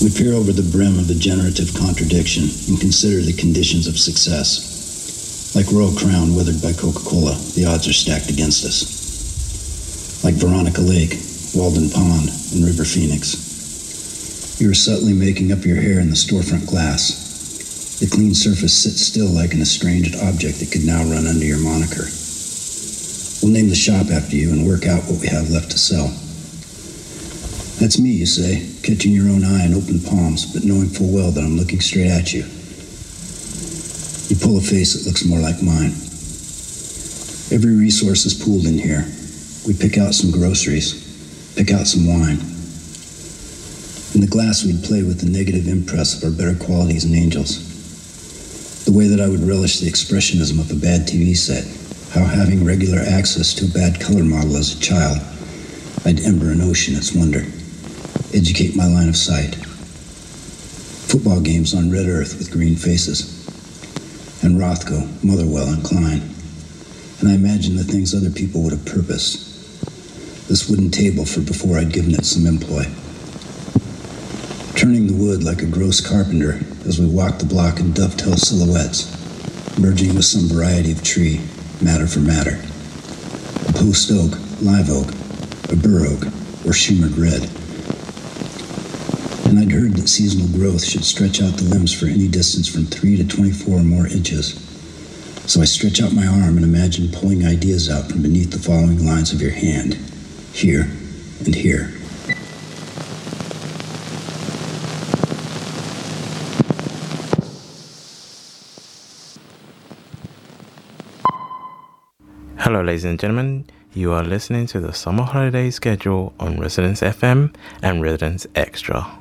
We peer over the brim of a generative contradiction and consider the conditions of success. Like Royal Crown withered by Coca-Cola, the odds are stacked against us. Like Veronica Lake, Walden Pond, and River Phoenix. You are subtly making up your hair in the storefront glass. The clean surface sits still like an estranged object that could now run under your moniker. We'll name the shop after you and work out what we have left to sell. That's me, you say, catching your own eye in open palms, but knowing full well that I'm looking straight at you. You pull a face that looks more like mine. Every resource is pooled in here. We pick out some groceries, pick out some wine. In the glass, we'd play with the negative impress of our better qualities and angels. The way that I would relish the expressionism of a bad TV set, how having regular access to a bad color model as a child, I'd ember an ocean its wonder. Educate my line of sight. Football games on red earth with green faces. And Rothko, Motherwell, and Klein. And I imagined the things other people would have purposed. This wooden table for before I'd given it some employ. Turning the wood like a gross carpenter as we walked the block in dovetail silhouettes, merging with some variety of tree, matter for matter. A post oak, live oak, a bur oak, or shimmered red. And I'd heard that seasonal growth should stretch out the limbs for any distance from 3 to 24 or more inches. So I stretch out my arm and imagine pulling ideas out from beneath the following lines of your hand. Here and here. Hello, ladies and gentlemen. You are listening to the Summer Holiday Schedule on Residence FM and Residence Extra.